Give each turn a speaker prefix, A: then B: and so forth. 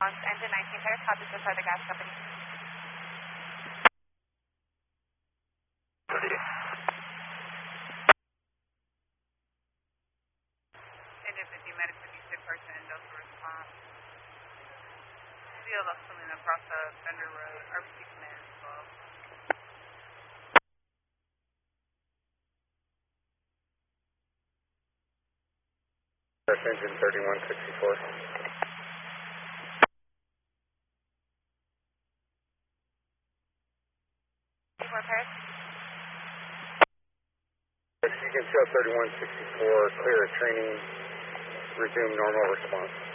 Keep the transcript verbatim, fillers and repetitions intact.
A: Engine nineteen Paris, copy this are the gas company. Engine fifty, medic fifty-six, person and Delta response. Seal up swimming across the Fender Road, R B C command as well.
B: Engine thirty-one sixty-four.
A: Paris?
B: You can show thirty-one sixty-four, clear of training, resume normal response.